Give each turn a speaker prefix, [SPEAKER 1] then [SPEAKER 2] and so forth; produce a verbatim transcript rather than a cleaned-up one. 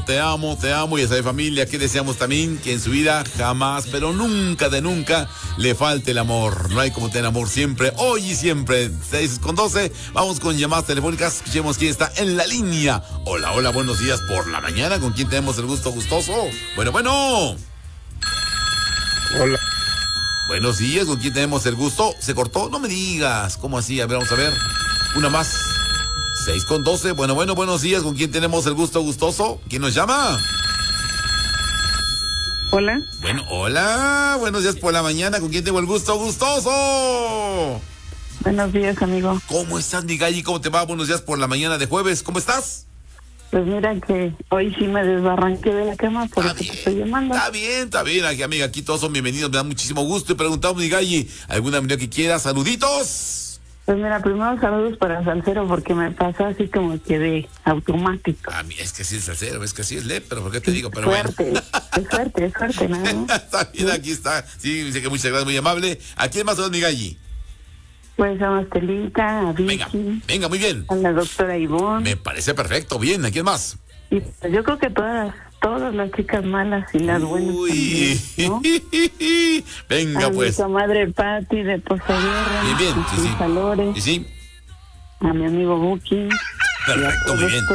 [SPEAKER 1] te amo, te amo. Y esa de familia que deseamos también que en su vida jamás, pero nunca de nunca le falte el amor. No hay como tener amor siempre, hoy y siempre. seis con doce, vamos con llamadas telefónicas. Escuchemos quién está en la línea. Hola, hola, buenos días por la mañana. ¿Con quién tenemos el gusto gustoso? Bueno, bueno.
[SPEAKER 2] Hola.
[SPEAKER 1] Buenos días, ¿con quién tenemos el gusto? ¿Se cortó? No me digas. ¿Cómo así? A ver, vamos a ver. Una más. seis con doce. Bueno, bueno, buenos días. ¿Con quién tenemos el gusto gustoso? ¿Quién nos llama?
[SPEAKER 3] Hola.
[SPEAKER 1] Bueno, hola. Buenos días por la mañana. ¿Con quién tengo el gusto gustoso?
[SPEAKER 3] Buenos días, amigo.
[SPEAKER 1] ¿Cómo estás, mi galli? ¿Cómo te va? Buenos días por la mañana de jueves. ¿Cómo estás?
[SPEAKER 3] Pues mira que hoy sí me desbarranqué de la cama por eso te estoy llamando.
[SPEAKER 1] Está bien, está bien, aquí, amiga, aquí todos son bienvenidos, me da muchísimo gusto. Y preguntamos, mi galli, ¿alguna amiga que quiera? ¡Saluditos!
[SPEAKER 3] Pues mira, primero saludos para Salcero porque me pasó así como que de automático.
[SPEAKER 1] A mí es que sí es Salcero, es que sí es Le, pero ¿por qué te digo? Pero
[SPEAKER 3] suerte,
[SPEAKER 1] bueno.
[SPEAKER 3] es suerte, es suerte, nada.
[SPEAKER 1] Está bien, aquí está. Sí, dice que muchas gracias, muy amable. ¿A quién más saludos, mi galli?
[SPEAKER 3] Pues a Mastelita, a Vicky.
[SPEAKER 1] Venga, venga, muy bien.
[SPEAKER 3] A la doctora Ivonne.
[SPEAKER 1] Me parece perfecto, bien, ¿a quién más?
[SPEAKER 3] Y pues yo creo que todas, todas las chicas malas y las buenas
[SPEAKER 1] Uy,
[SPEAKER 3] también, ¿no?
[SPEAKER 1] Venga,
[SPEAKER 3] a
[SPEAKER 1] pues.
[SPEAKER 3] mi comadre Patti de Pozaguerra.
[SPEAKER 1] Bien, bien, sí, sí.
[SPEAKER 3] Valores,
[SPEAKER 1] Sí, sí.
[SPEAKER 3] a mi amigo Buki.
[SPEAKER 1] Perfecto, muy bien.